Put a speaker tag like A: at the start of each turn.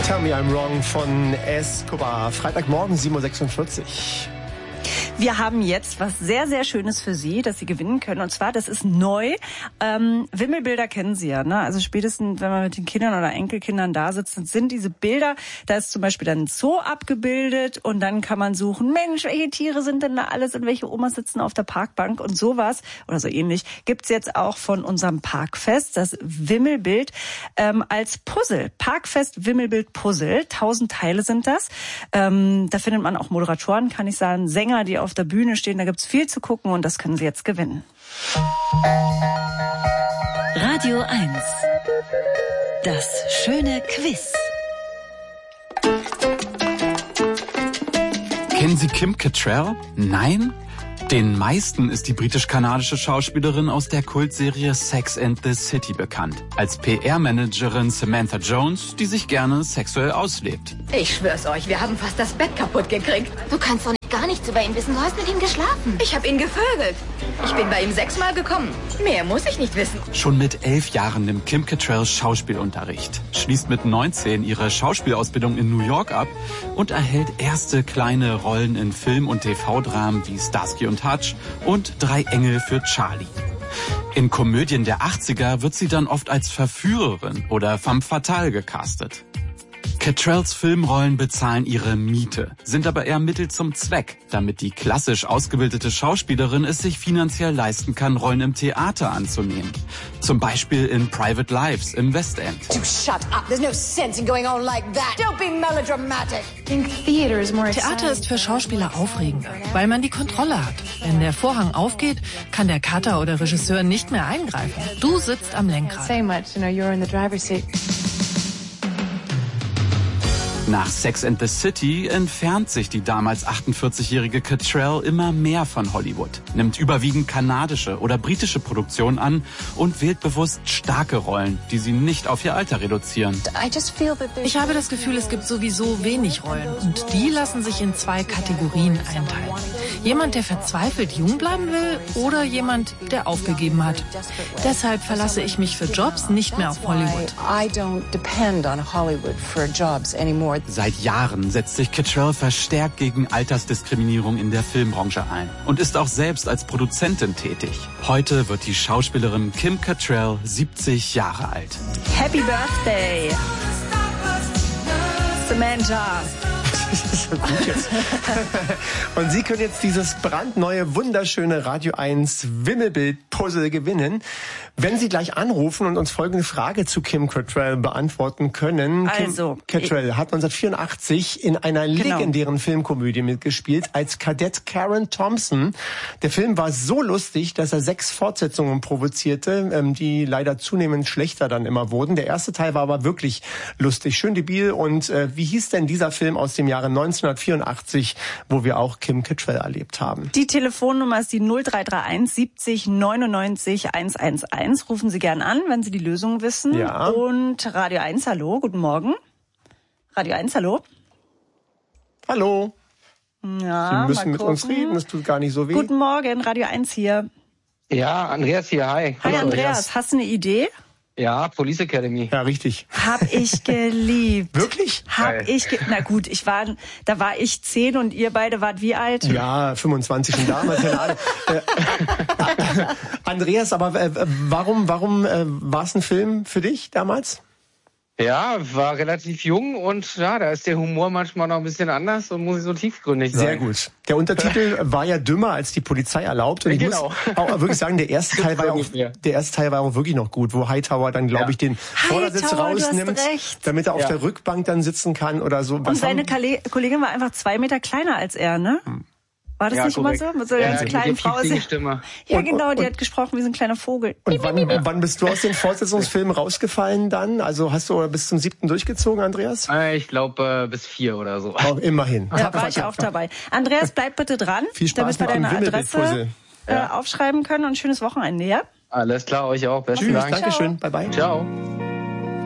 A: Tell Me I'm Wrong von Escobar. Freitagmorgen, 7.46 Uhr.
B: Wir haben jetzt was sehr, sehr Schönes für Sie, das Sie gewinnen können. Und zwar, das ist neu. Wimmelbilder kennen Sie ja, ne? Also spätestens, wenn man mit den Kindern oder Enkelkindern da sitzt, sind diese Bilder, da ist zum Beispiel dann ein Zoo abgebildet und dann kann man suchen, Mensch, welche Tiere sind denn da alles und welche Omas sitzen auf der Parkbank und sowas oder so ähnlich gibt's jetzt auch von unserem Parkfest, das Wimmelbild als Puzzle. Parkfest Wimmelbild Puzzle, 1000 Teile sind das. Da findet man auch Moderatoren, kann ich sagen, Sänger, die auf der Bühne stehen. Da gibt's viel zu gucken und das können Sie jetzt gewinnen.
C: Radio 1. Das schöne Quiz.
D: Kennen Sie Kim Cattrall? Nein? Den meisten ist die britisch-kanadische Schauspielerin aus der Kultserie Sex and the City bekannt. Als PR-Managerin Samantha Jones, die sich gerne sexuell auslebt.
E: Ich schwör's euch, wir haben fast das Bett kaputt gekriegt.
F: Du kannst doch gar nichts über ihn wissen. Du hast mit ihm geschlafen.
E: Ich habe ihn gevögelt. Ich bin bei ihm 6-mal gekommen. Mehr muss ich nicht wissen.
D: Schon mit 11 Jahren nimmt Kim Cattrall Schauspielunterricht, schließt mit 19 ihre Schauspielausbildung in New York ab und erhält erste kleine Rollen in Film- und TV-Dramen wie Starsky und Hutch und Drei Engel für Charlie. In Komödien der 80er wird sie dann oft als Verführerin oder femme fatale gecastet. Cattralls Filmrollen bezahlen ihre Miete, sind aber eher Mittel zum Zweck, damit die klassisch ausgebildete Schauspielerin es sich finanziell leisten kann, Rollen im Theater anzunehmen. Zum Beispiel in Private Lives im West End.
G: You shut up. There's no sense in going on like that. Don't be melodramatic.
H: Theater ist für Schauspieler aufregender, weil man die Kontrolle hat. Wenn der Vorhang aufgeht, kann der Cutter oder Regisseur nicht mehr eingreifen. Du sitzt am Lenkrad.
D: Nach Sex and the City entfernt sich die damals 48-jährige Cattrall immer mehr von Hollywood, nimmt überwiegend kanadische oder britische Produktionen an und wählt bewusst starke Rollen, die sie nicht auf ihr Alter reduzieren.
H: Ich habe das Gefühl, es gibt sowieso wenig Rollen und die lassen sich in 2 Kategorien einteilen. Jemand, der verzweifelt jung bleiben will oder jemand, der aufgegeben hat. Deshalb verlasse ich mich für Jobs nicht mehr auf Hollywood.
G: I don't depend on Hollywood for jobs anymore.
D: Seit Jahren setzt sich Cattrall verstärkt gegen Altersdiskriminierung in der Filmbranche ein und ist auch selbst als Produzentin tätig. Heute wird die Schauspielerin Kim Cattrall 70 Jahre alt.
B: Happy Birthday, Samantha.
A: Das ist so gut jetzt. Und Sie können jetzt dieses brandneue, wunderschöne Radio 1 Wimmelbild-Puzzle gewinnen, wenn Sie gleich anrufen und uns folgende Frage zu Kim Cattrall beantworten können.
B: Also,
A: Kim Cattrall hat 1984 in einer legendären Filmkomödie mitgespielt als Kadett Karen Thompson. Der Film war so lustig, dass er 6 Fortsetzungen provozierte, die leider zunehmend schlechter dann immer wurden. Der erste Teil war aber wirklich lustig, schön debil. Und wie hieß denn dieser Film aus dem Jahre 1984, wo wir auch Kim Cattrall erlebt haben?
B: Die Telefonnummer ist die 0331 70 99 111. Rufen Sie gern an, wenn Sie die Lösung wissen.
A: Ja.
B: Und Radio 1, hallo, guten Morgen. Radio 1, hallo.
A: Hallo.
B: Ja,
A: Sie müssen mit uns reden, das tut gar nicht so weh.
B: Guten Morgen, Radio 1 hier.
I: Ja, Andreas hier, hi.
B: Hi Andreas, hast du eine Idee?
I: Ja, Police Academy.
A: Ja, richtig.
B: Hab ich geliebt.
A: Wirklich?
B: Na gut, da war ich 10 und ihr beide wart wie alt?
A: Ja, 25 schon damals. Andreas, aber warum war es ein Film für dich damals?
I: Ja, war relativ jung und ja, da ist der Humor manchmal noch ein bisschen anders und muss so tiefgründig sein.
A: Sehr gut. Der Untertitel war ja dümmer als die Polizei erlaubt. Und ich muss auch wirklich sagen, der erste Teil war auch wirklich noch gut, wo Hightower dann, glaube ich, den Vordersitz rausnimmt, damit er auf der Rückbank dann sitzen kann oder so.
B: Und seine Kollegin war einfach 2 Meter kleiner als er, ne? War das nicht
I: korrekt.
B: immer so? Mit so einer ganz kleinen Frau. Ja, genau, die hat gesprochen wie so ein kleiner Vogel.
A: Und wann bist du aus den Fortsetzungsfilmen rausgefallen dann? Also hast du bis zum 7. durchgezogen, Andreas?
I: Ich glaube bis 4 oder so.
A: Oh, immerhin.
B: Ja, war ich auch dabei. Andreas, bleib bitte dran,
A: Viel Spaß
B: damit wir
A: mit
B: deine
A: dem
B: Adresse aufschreiben können und ein schönes Wochenende, ja?
I: Alles klar, euch auch. Besten Dank.
A: Dankeschön. Bye bye.
I: Ciao.